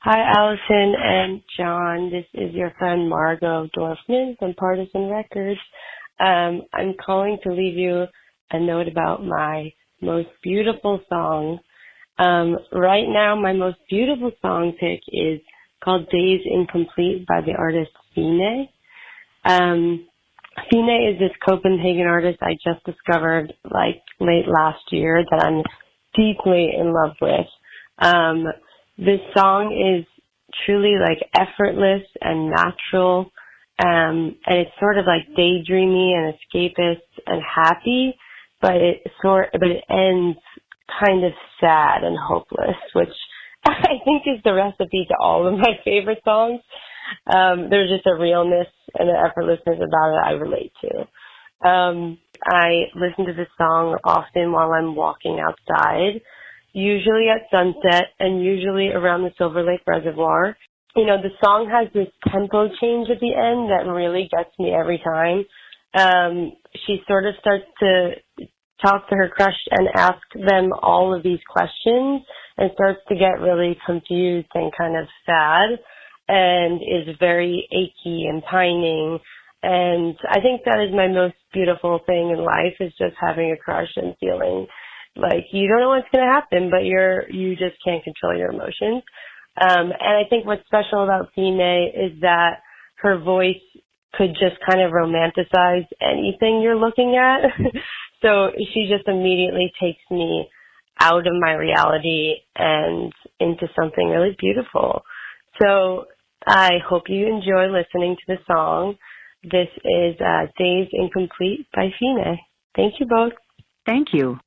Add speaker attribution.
Speaker 1: Hi, Allison and John. This is your friend Margot Dorfman from Partisan Records. I'm calling to leave you a note about my most beautiful song. Right now, my most beautiful song pick is called Days Incomplete by the artist Fine. Fine is this Copenhagen artist I just discovered late last year that I'm deeply in love with. This song is truly effortless and natural, and it's sort of daydreamy and escapist and happy, but it ends kind of sad and hopeless, which I think is the recipe to all of my favorite songs. There's just a realness and an effortlessness about it I relate to. I listen to this song often while I'm walking outside, usually at sunset and usually around the Silver Lake Reservoir. You know, the song has this tempo change at the end that really gets me every time. She sort of starts to talk to her crush and ask them all of these questions and starts to get really confused and kind of sad and is very achy and pining. And I think that is my most beautiful thing in life, is just having a crush and feeling like you don't know what's going to happen, but you just can't control your emotions. And I think what's special about Fine is that her voice could just kind of romanticize anything you're looking at. So she just immediately takes me out of my reality and into something really beautiful. So I hope you enjoy listening to the song. This is Days Incomplete by Fine. Thank you both.
Speaker 2: Thank you.